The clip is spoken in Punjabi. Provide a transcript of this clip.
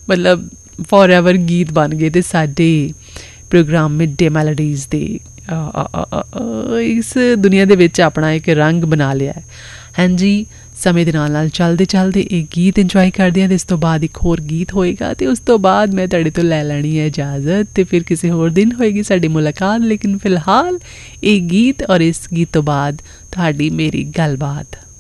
मतलब ਫੋਰਐਵਰ ਗੀਤ ਬਣ ਗਏ ਤੇ ਸਾਡੇ ਪ੍ਰੋਗਰਾਮ ਮਿਡ ਡੇ ਮੈਲੋਡੀਜ਼ ਦੇ ਇਸ ਦੁਨੀਆ ਦੇ ਵਿੱਚ ਆਪਣਾ ਇੱਕ ਰੰਗ ਬਣਾ ਲਿਆ ਹੈ। ਹਾਂਜੀ, ਸਮੇਂ ਦੇ ਨਾਲ ਨਾਲ ਚੱਲਦੇ ਚੱਲਦੇ ਇਹ ਗੀਤ ਇੰਜੋਏ ਕਰਦੇ ਹਾਂ ਅਤੇ ਇਸ ਤੋਂ ਬਾਅਦ ਇੱਕ ਹੋਰ ਗੀਤ ਹੋਏਗਾ ਅਤੇ ਉਸ ਤੋਂ ਬਾਅਦ ਮੈਂ ਤੁਹਾਡੇ ਤੋਂ ਲੈ ਲੈਣੀ ਹੈ ਇਜਾਜ਼ਤ ਅਤੇ ਫਿਰ ਕਿਸੇ ਹੋਰ ਦਿਨ ਹੋਏਗੀ ਸਾਡੀ ਮੁਲਾਕਾਤ। ਲੇਕਿਨ ਫਿਲਹਾਲ ਇਹ ਗੀਤ ਔਰ ਇਸ ਗੀਤ ਤੋਂ ਬਾਅਦ ਤੁਹਾਡੀ ਮੇਰੀ ਗੱਲਬਾਤ।